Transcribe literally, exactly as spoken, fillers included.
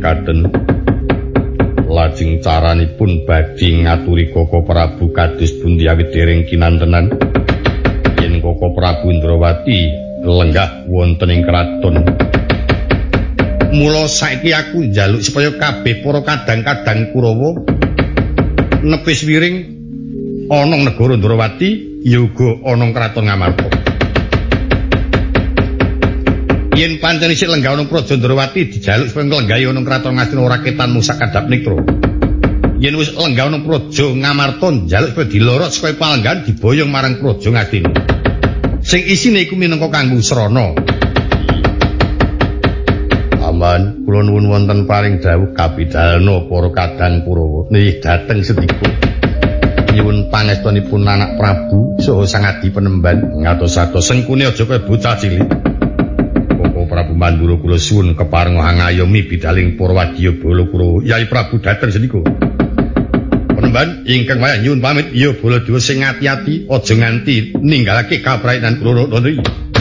mekaten. Lajeng caranipun badhe ngaturi Koko Prabu kados pundi awit dereng kinantenan yen Koko Prabu Indrawati lenggah wonten ing kraton. Mula saiki aku njaluk supaya kabeh para kadang-kadang Kurawa nepis wiring ana ing negara Indrawati ya uga ana ing kraton Ngamarta. Yen pancen isih lenggah ana Praja Indrawati dijaluk supaya nglenggahi ana kraton Ngastina ora ketan musak kadhap nitra. Yen wis lenggah ana Praja Ngamarta njaluk supaya dilorot supaya palenggahan diboyong marang Praja Ngastina. Sing isine iku minangka kanggo srana. Aman, kula nuwun wonten paring dawuh kapidalna para kadang Kurawa. Nggih dhateng sedika. Nyuwun pangestunipun anak Prabu saha sang adi penemban ngatos-atos sengkune aja kaya bocah cilik. Prabu Mandura kula suwun kepareng ngayomi bidaling para wadya bala Kurawa. Yai Prabu dhateng senika. Penemban ingkang wayah nyuwun pamit ya Baladewa sing ati-ati aja nganti ninggalake kaprainan kula niki.